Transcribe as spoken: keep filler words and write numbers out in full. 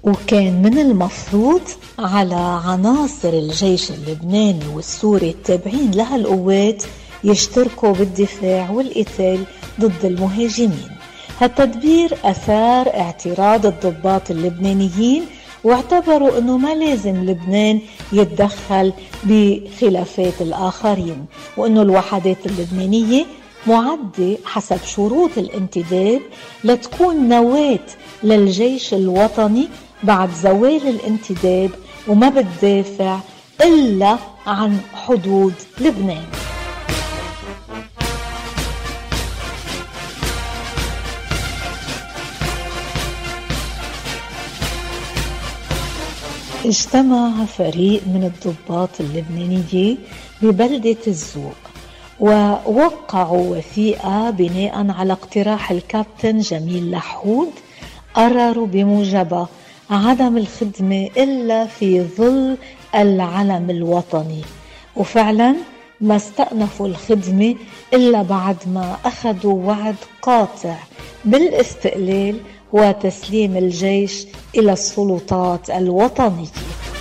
وكان من المفروض على عناصر الجيش اللبناني والسوري التابعين لها القوات يشتركوا بالدفاع والقتال ضد المهاجمين. هالتدبير أثار اعتراض الضباط اللبنانيين، واعتبروا أنه ما لازم لبنان يتدخل بخلافات الآخرين، وأنه الوحدات اللبنانية معدة حسب شروط الانتداب لتكون نواة للجيش الوطني بعد زوال الانتداب، وما بتدافع إلا عن حدود لبنان. اجتمع فريق من الضباط اللبنانية ببلدة الزوق ووقعوا وثيقة بناء على اقتراح الكابتن جميل لحود، قرروا بموجبها عدم الخدمة إلا في ظل العلم الوطني، وفعلا ما استأنفوا الخدمة إلا بعد ما أخذوا وعد قاطع بالاستقلال وتسليم الجيش إلى السلطات الوطنية.